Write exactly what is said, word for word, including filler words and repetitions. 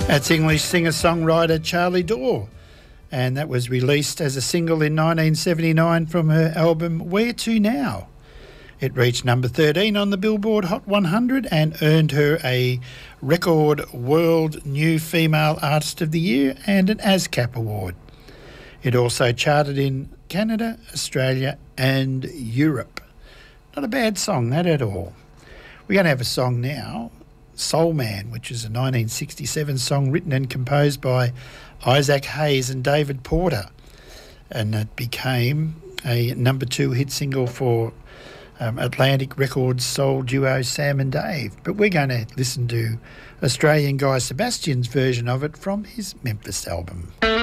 That's English singer-songwriter Charlie Dore, and that was released as a single in nineteen seventy-nine from her album Where To Now. It reached number thirteen on the Billboard Hot one hundred and earned her a Record World New Female Artist of the Year and an ASCAP award. It also charted in Canada, Australia and Europe. Not a bad song, that at all. We're going to have a song now, Soul Man, which is a nineteen sixty-seven song written and composed by Isaac Hayes and David Porter, and it became a number two hit single for um, Atlantic Records soul duo Sam and Dave. But we're going to listen to Australian Guy Sebastian's version of it from his Memphis album.